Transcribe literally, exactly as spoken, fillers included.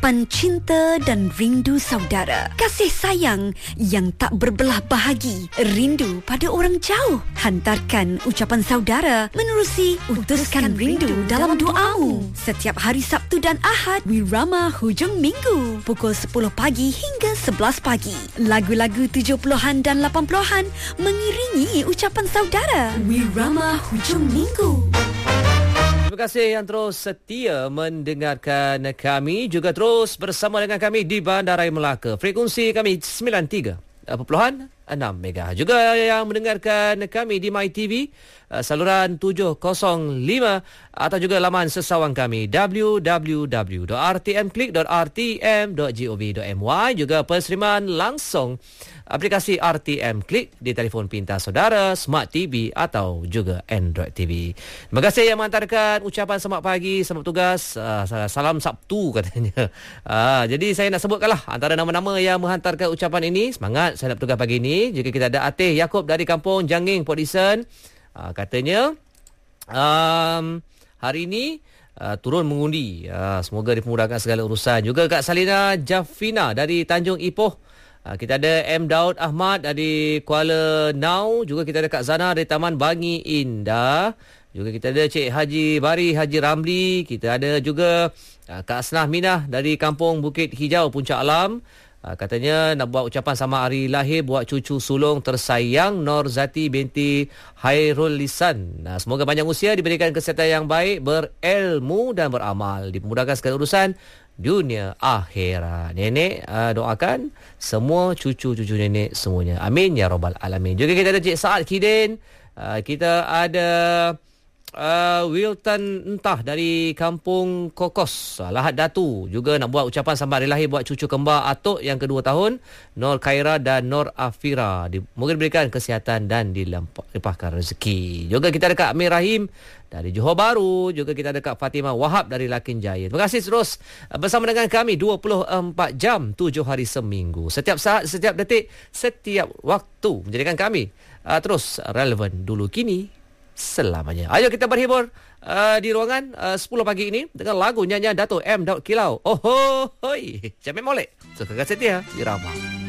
ucapan cinta dan rindu saudara. Kasih sayang yang tak berbelah bahagi. Rindu pada orang jauh. Hantarkan ucapan saudara menerusi Utuskan Rindu, rindu dalam doamu. Setiap hari Sabtu dan Ahad, Wirama Hujung Minggu. Pukul sepuluh pagi hingga sebelas pagi. Lagu-lagu tujuh puluhan dan lapan puluhan mengiringi ucapan saudara. Wirama Hujung Minggu. Terima kasih yang terus setia mendengarkan kami, juga terus bersama dengan kami di Bandaraya Melaka. Frekuensi kami sembilan tiga perpuluhan enam mega. Juga yang mendengarkan kami di MyTV saluran tujuh kosong lima atau juga laman sesawang kami w w w dot r t m click dot r t m dot gov dot m y. Juga perseriman langsung aplikasi R T M Click di telefon pintar saudara, Smart T V atau juga Android T V. Terima kasih yang mengantarkan ucapan selamat pagi, selamat tugas, uh, salam Sabtu katanya. Uh, jadi saya nak sebutkanlah antara nama-nama yang menghantarkan ucapan ini. Semangat saya nak bertugas pagi ini. Juga kita ada Atih Yaakob dari Kampung Janging, Port Dickson. Uh, katanya um, hari ini uh, turun mengundi. Uh, semoga dipermudahkan segala urusan. Juga Kak Salina Jafina dari Tanjung Ipoh. Uh, kita ada M. Daud Ahmad dari Kuala Nau. Juga kita ada Kak Zana dari Taman Bangi Indah. Juga kita ada Cik Haji Bari Haji Ramli. Kita ada juga uh, Kak Asnah Minah dari Kampung Bukit Hijau, Puncak Alam. Uh, katanya nak buat ucapan sama hari lahir buat cucu sulung tersayang Nur Zati binti Hairul Lisan. Uh, semoga panjang usia, diberikan kesihatan yang baik, berilmu dan beramal, dipermudahkan segala urusan dunia akhirat. Nenek uh, doakan semua cucu-cucu nenek semuanya. Amin ya rabbal alamin. Juga kita ada Cik Saad Kidin. Uh, kita ada uh, Wilton Entah dari Kampung Kokos, Lahad Datu. Juga nak buat ucapan selamat hari lahir buat cucu kembar Atuk yang kedua tahun, Nur Khaira dan Nur Afira. Mungkin diberikan kesihatan dan dilimpahkan rezeki. Juga kita ada Kak Amir Rahim dari Johor Bahru. Juga kita ada Kak Fatimah Wahab dari Lakin Jaya. Terima kasih terus bersama dengan kami dua puluh empat jam, tujuh hari seminggu. Setiap saat, setiap detik, setiap waktu menjadikan kami uh, terus relevan dulu kini selamanya. Ayo kita berhibur uh, di ruangan uh, sepuluh pagi ini dengan lagu nyanyian Dato' M. Daud Kilau. Oh ho hoi. Jamil Molek. Suka setia di Rama.